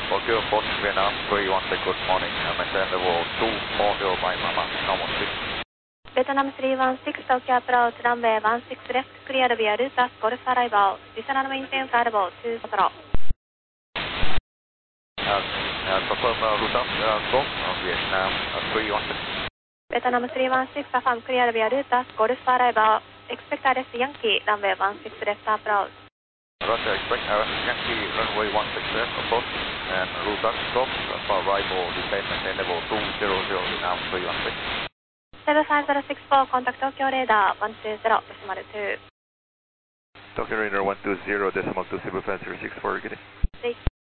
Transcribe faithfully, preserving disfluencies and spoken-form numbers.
Tokyo Port Vietnam three one six, good morning. Maintain level two four zero by Mama, normal speed. Vietnam three one six, Tokyo approach, runway one six left, cleared via Lutas, Golf arrival. Additional maintain flight level two zero. Uh, uh, confirm uh, Lutas, uh, go, uh, Vietnam uh, three one six. Vietnam three one six, affirm cleared via Lutas, Golf arrival. Expect R S Yankee, runway one six left approach. Roger, expect R S Yankee, runway one six left approach, and Lutas, go, for arrival, descend, maintain level two zero zero, Vietnam three one six. seven five zero six four, contact Tokyo radar one two zero, decimal two. Tokyo radar one two zero, decimal two, seven five zero six four, good day. Three.